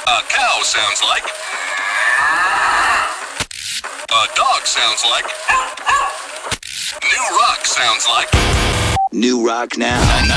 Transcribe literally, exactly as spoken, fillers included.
A cow sounds like. A dog sounds like. New rock sounds like. New rock now.